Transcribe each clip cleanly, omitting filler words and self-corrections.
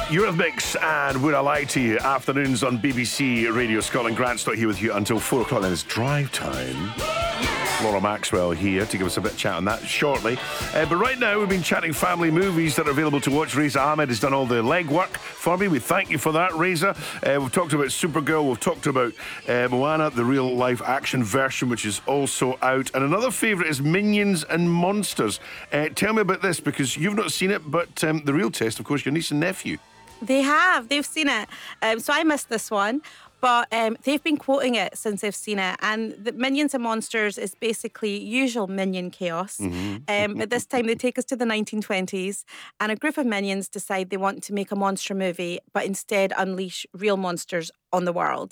Eurythmics and Would I Lie to You? Afternoons on BBC Radio Scotland. Grant Stott here with you until 4 o'clock. Then it's drive time. Laura Maxwell here to give us a bit of chat on that shortly. But right now we've been chatting family movies that are available to watch. Reza Ahmed has done all the legwork for me. We thank you for that, Reza. We've talked about Supergirl. We've talked about Moana, the real life action version, which is also out. And another favourite is Minions and Monsters. Tell me about this, because you've not seen it, but the real test, of course, your niece and nephew. They've seen it. So I missed this one. But they've been quoting it since they've seen it. And the Minions and Monsters is basically usual Minion chaos. But this time they take us to the 1920s, and a group of minions decide they want to make a monster movie, but instead unleash real monsters on the world.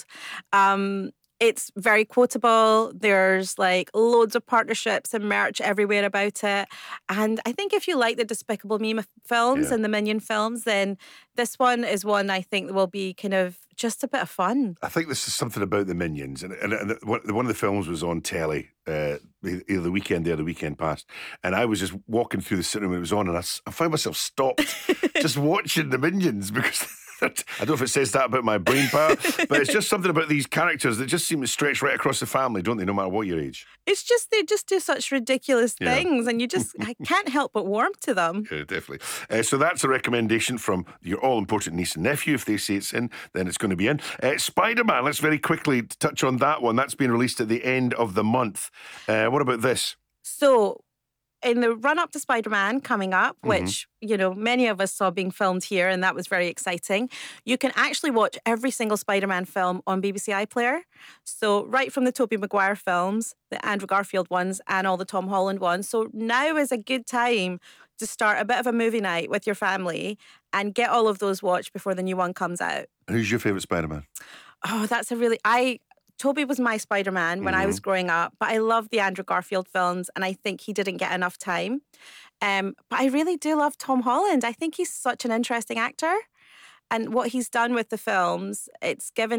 It's very quotable. There's like loads of partnerships and merch everywhere about it. And I think if you like the Despicable Me films and the Minion films, then this one is one I think will be kind of just a bit of fun. I think this is something about the Minions. And one of the films was on telly either the weekend there or the weekend past. And I was just walking through the cinema when it was on, and I found myself stopped just watching the Minions, because I don't know if it says that about my brain power, but it's just something about these characters that just seem to stretch right across the family, don't they, no matter what your age? It's just, they just do such ridiculous things, and I can't help but warm to them. Yeah, definitely. So that's a recommendation from your all-important niece and nephew. If they say it's in, then it's going to be in. Spider-Man, let's very quickly touch on that one. That's being released at the end of the month. What about this? So, in the run-up to Spider-Man coming up, which, many of us saw being filmed here, and that was very exciting, you can actually watch every single Spider-Man film on BBC iPlayer. So right from the Tobey Maguire films, the Andrew Garfield ones, and all the Tom Holland ones. So now is a good time to start a bit of a movie night with your family and get all of those watched before the new one comes out. Who's your favourite Spider-Man? Oh, that's a really... Tobey was my Spider-Man when I was growing up, but I love the Andrew Garfield films, and I think he didn't get enough time. But I really do love Tom Holland. I think he's such an interesting actor, and what he's done with the films, it's given